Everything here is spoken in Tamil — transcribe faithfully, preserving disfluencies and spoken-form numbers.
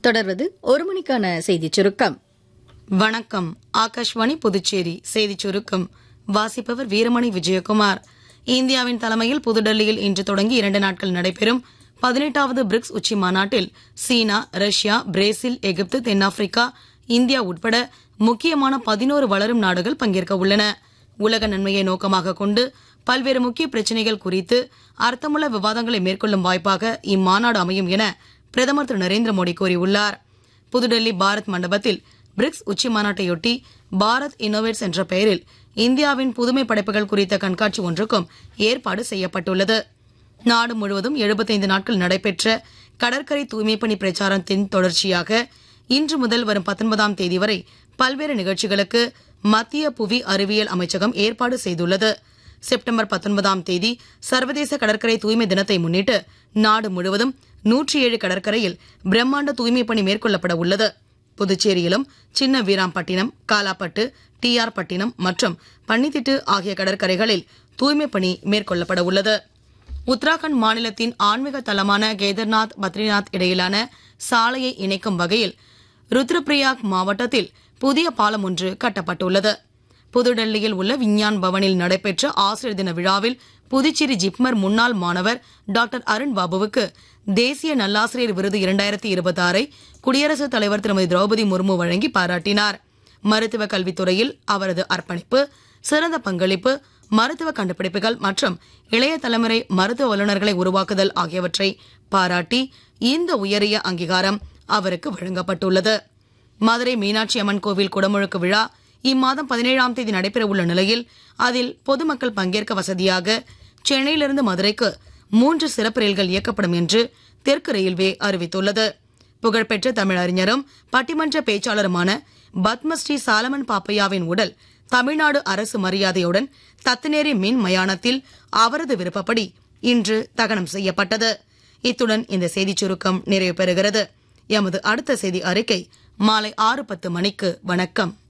தொடர்வது ஒரு மணிக்கான செய்திச் சுருக்கம். வணக்கம். ஆகாஷ்வாணி புதுச்சேரி செய்திச் சுருக்கம் வாசிப்பவர் வீரமணி விஜயகுமார். இந்தியாவின் தலைமையில் புதுடெல்லியில் இன்று தொடங்கி இரண்டு நாட்கள் நடைபெறும் பதினெட்டாவது பிரிக்ஸ் உச்சி மாநாட்டில் சீனா, ரஷ்யா, பிரேசில், எகிப்து, தென்னாப்பிரிக்கா, இந்தியா உட்பட முக்கியமான பதினோரு வளரும் நாடுகள் பங்கேற்க உள்ளன. உலக நன்மையை நோக்கமாக கொண்டு பல்வேறு முக்கிய பிரச்சினைகள் குறித்து அர்த்தமுள்ள விவாதங்களை மேற்கொள்ளும் வாய்ப்பாக இம்மாநாடு அமையும் என பிரதமர் திரு நரேந்திர மோடி கூறியுள்ளார். புதுடெல்லி பாரத் மண்டபத்தில் பிரிக்ஸ் உச்சி மாநாட்டையொட்டி பாரத் இன்னோவேட்ஸ் என்ற பெயரில் இந்தியாவின் புதுமை படைப்புகள் குறித்த கண்காட்சி ஒன்றுக்கும் ஏற்பாடு செய்யப்பட்டுள்ளது. நாடு முழுவதும் எழுபத்தைந்து நாட்கள் நடைபெற்ற கடற்கரை தூய்மைப் பணி பிரச்சாரத்தின் தொடர்ச்சியாக இன்று முதல் வரும் பத்தொன்பதாம் தேதி வரை பல்வேறு நிகழ்ச்சிகளுக்கு மத்திய புவி அறிவியல் அமைச்சகம் ஏற்பாடு செய்துள்ளது. செப்டம்பர் பத்தொன்பதாம் தேதி சர்வதேச கடற்கரை தூய்மை தினத்தை முன்னிட்டு நாடு முழுவதும் நூற்றி ஏழு கடற்கரையில் பிரம்மாண்ட தூய்மை பணி மேற்கொள்ளப்பட உள்ளது. புதுச்சேரியிலும் சின்ன வீராம்பட்டினம், காலாப்பட்டு, டி ஆர் பட்டினம் மற்றும் பன்னித்திட்டு ஆகிய கடற்கரைகளில் தூய்மை பணி மேற்கொள்ளப்பட உள்ளது. உத்தராகண்ட் மாநிலத்தின் ஆன்மீக தலமான கேதார்நாத், பத்ரிநாத் இடையிலான சாலையை இணைக்கும் வகையில் ருத்ரபிரயாக் மாவட்டத்தில் புதிய பாலம் ஒன்று கட்டப்பட்டுள்ளது. புதுடெல்லியில் உள்ள விஞ்ஞான் பவனில் நடைபெற்ற ஆசிரியர் தின விழாவில் புதுச்சேரி ஜிப்மர் முன்னாள் மாணவர் டாக்டர் அருண் பாபுவுக்கு தேசிய நல்லாசிரியர் விருது இரண்டாயிரத்தி இருபத்தி ஆறை குடியரசுத் தலைவர் திருமதி திரௌபதி முர்மு வழங்கி பாராட்டினார். மருத்துவ கல்வித்துறையில் அவரது அர்ப்பணிப்பு, சிறந்த பங்களிப்பு, மருத்துவ கண்டுபிடிப்புகள் மற்றும் இளைய தலைமுறை மருத்துவ வல்லுநர்களை உருவாக்குதல் ஆகியவற்றை பாராட்டி இந்த உயரிய அங்கீகாரம் அவருக்கு வழங்கப்பட்டுள்ளது. மதுரை மீனாட்சி அம்மன் கோவில் குடமுழுக்கு விழா இம்மாதம் பதினேழாம் தேதி நடைபெற உள்ள நிலையில் அதில் பொதுமக்கள் பங்கேற்க வசதியாக சென்னையிலிருந்து மதுரைக்கு மூன்று சிறப்பு ரயில்கள் இயக்கப்படும் என்று தெற்கு ரயில்வே அறிவித்துள்ளது. புகழ்பெற்ற தமிழறிஞரும் பட்டிமன்ற பேச்சாளருமான பத்மஸ்ரீ சாலமன் பாப்பையாவின் உடல் தமிழ்நாடு அரசு மரியாதையுடன் தத்தநேரி மின் மயானத்தில் அவரது விருப்பப்படி இன்று தகனம் செய்யப்பட்டது. இத்துடன் இந்த செய்திச் சுருக்கம் நிறைவு பெறுகிறது. எமது அடுத்த செய்தி அறிக்கை மாலை ஆறு பத்து மணிக்கு. வணக்கம்.